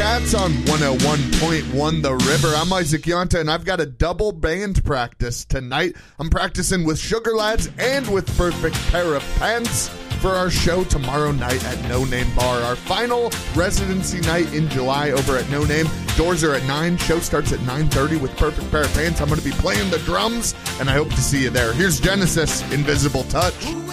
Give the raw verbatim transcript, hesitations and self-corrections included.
Cats on one oh one point one The River. I'm Isaac Yonta, and I've got a double band practice tonight. I'm practicing with Sugar Lads and with Perfect Pair of Pants for our show tomorrow night at No Name Bar. Our final residency night in July over at No Name. Doors are at nine. Show starts at nine thirty with Perfect Pair of Pants. I'm going to be playing the drums, and I hope to see you there. Here's Genesis, Invisible Touch.